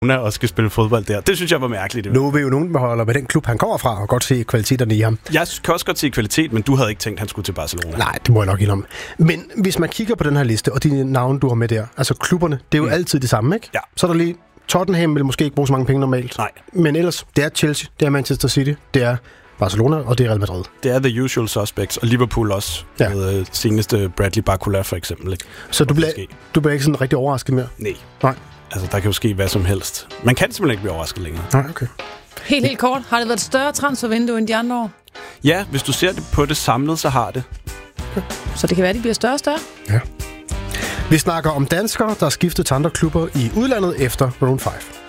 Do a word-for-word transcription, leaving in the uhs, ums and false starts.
og skal spille fodbold der. Det synes jeg var mærkeligt. Nu vil jo nogen beholder med den klub, han kommer fra, og godt se kvaliteterne i ham. Jeg kan også godt se kvalitet, men du havde ikke tænkt, at han skulle til Barcelona. Nej, det må jeg nok indrømme. Men hvis man kigger på den her liste, og de navne, du har med der, altså klubberne, det er jo mm. altid det samme, ikke? Ja. Så er der lige Tottenham, vil måske ikke bruge så mange penge normalt. Nej. Men ellers, det er Chelsea, det er Manchester City, det er Barcelona, og det er Real Madrid. Det er the usual suspects, og Liverpool også. Ja. Med øh, seneste Bradley Barcola for eksempel. Ikke? Så du bliver, du bliver ikke sådan rigtig overrasket mere? Nej. Nej. Altså, der kan jo ske hvad som helst. Man kan simpelthen ikke blive overrasket længere. Nej, okay. Helt, helt kort. Har det været et større transfervindue end de andre år? Ja, hvis du ser det på det samlet, så har det. Okay. Så det kan være, at de bliver større og større? Ja. Vi snakker om danskere, der har skiftet til andre klubber i udlandet efter Maroon fem.